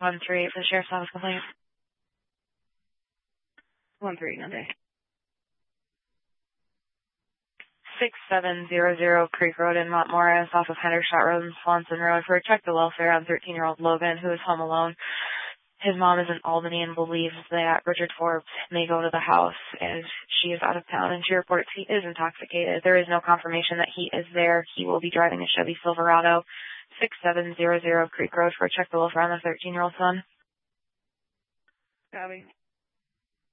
138 for the Sheriff's Office complaint. 138, okay. 6700 Creek Road in Montmorris off of Hendershot Road and Swanson Road for check the welfare on 13-year-old Logan, who is home alone. His mom is in Albany and believes that Richard Forbes may go to the house as she is out of town, and she reports he is intoxicated. There is no confirmation that he is there. He will be driving a Chevy Silverado. 6700 Creek Road for check the welfare on the 13-year-old son. Copy.